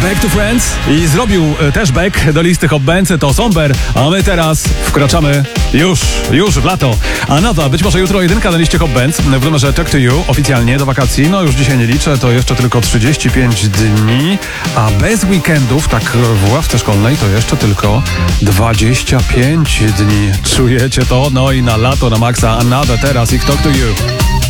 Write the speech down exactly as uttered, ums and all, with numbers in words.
Back to Friends i zrobił też back do listy Hot Bands, to Somber, a my teraz wkraczamy już, już w lato. A Nada, być może jutro jedynka na liście Hot Bands w numerze Talk to You, oficjalnie do wakacji, no już dzisiaj nie liczę, to jeszcze tylko trzydzieści pięć dni, a bez weekendów, tak w ławce szkolnej, to jeszcze tylko dwadzieścia pięć dni. Czujecie to? No i na lato, na maksa, a Nada teraz ich Talk to You.